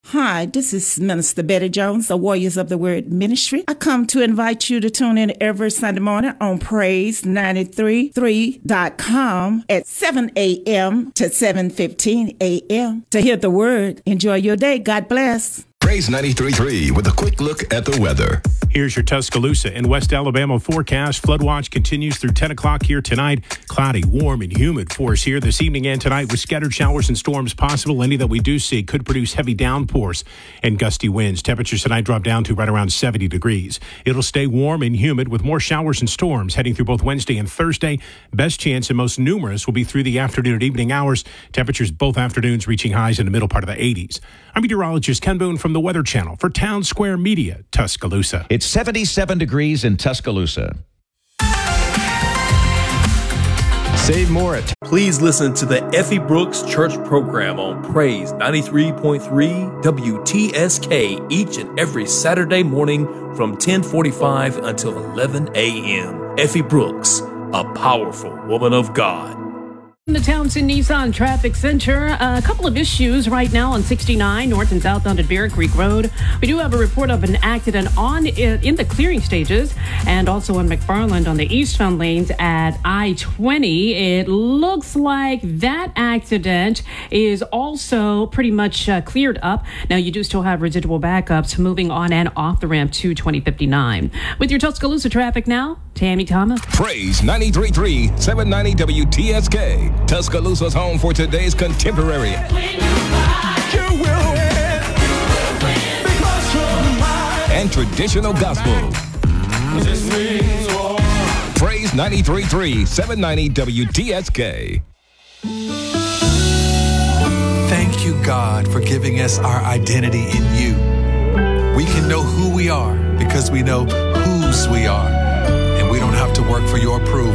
Hi, this is Minister Betty Jones, the Warriors of the Word Ministry. I come to invite you to tune in every Sunday morning on Praise933.com at 7 a.m. to 7:15 a.m. to hear the Word. Enjoy your day. God bless. Praise 93.3 with a quick look at the weather. Here's your Tuscaloosa and West Alabama forecast. Flood watch continues through 10 o'clock here tonight. Cloudy, warm, and humid for us here this evening and tonight with scattered showers and storms possible. Any that we do see could produce heavy downpours and gusty winds. Temperatures tonight drop down to right around 70 degrees. It'll stay warm and humid with more showers and storms heading through both Wednesday and Thursday. Best chance and most numerous will be through the afternoon and evening hours. Temperatures both afternoons reaching highs in the middle part of the 80s. I'm meteorologist Ken Boone from the Weather Channel for Town Square Media, Tuscaloosa. It's 77 degrees in Tuscaloosa. Save more at... Please listen to the Effie Brooks Church program on Praise 93.3 WTSK each and every Saturday morning from 10:45 until 11 a.m. Effie Brooks, a powerful woman of God. In the Townsend Nissan Traffic Center, a couple of issues right now on 69 north and southbound at Bear Creek Road. We do have a report of an accident in the clearing stages and also on McFarland on the eastbound lanes at I-20. It looks like that accident is also pretty much cleared up. Now, you do still have residual backups moving on and off the ramp to 2059. With your Tuscaloosa traffic now, Tammy Thomas. Praise 93.3, 790 WTSK. Tuscaloosa's home for today's contemporary. And traditional gospel. Praise 93.3, 790 WTSK. Thank you, God, for giving us our identity in you. We can know who we are because we know whose we are. And we don't have to work for your approval.